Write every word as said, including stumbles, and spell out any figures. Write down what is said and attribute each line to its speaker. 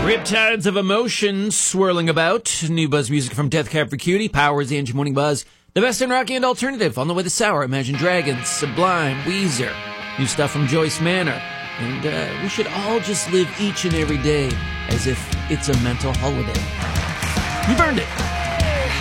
Speaker 1: Riptides of emotion swirling about. New buzz music from Death Cab for Cutie. Powers the Engine Morning Buzz. The best in rock and alternative. On the way to Sour. Imagine Dragons. Sublime. Weezer. New stuff from Joyce Manor. And uh, we should all just live each and every day as if it's a mental holiday. You've earned it.